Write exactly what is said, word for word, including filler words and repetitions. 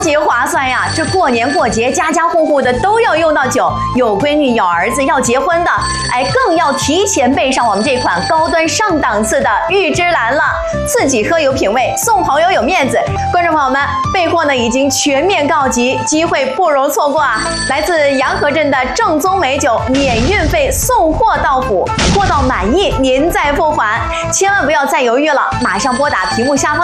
级划算呀！这过年过节，家家户户的都要用到酒，有闺女有儿子要结婚的，哎，更要提前备上我们这款高端上档次的玉芝兰了。自己喝有品味，送朋友有面子。观众朋友们，备货呢已经全面告急，机会不容错过啊！来自洋河镇的正宗美酒，免运费送货到府，货到满意您再付款，千万不要再犹豫了，马上拨打屏幕下方